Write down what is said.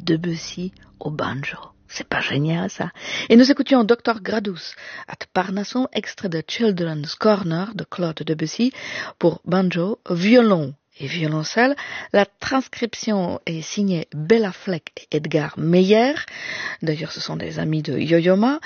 Debussy au banjo. C'est pas génial, ça? Et nous écoutions Dr. Gradus at Parnasson, extrait de Children's Corner de Claude Debussy pour banjo, violon et violoncelle. La transcription est signée Bella Fleck et Edgar Meyer. D'ailleurs, ce sont des amis de Yo-Yo Ma.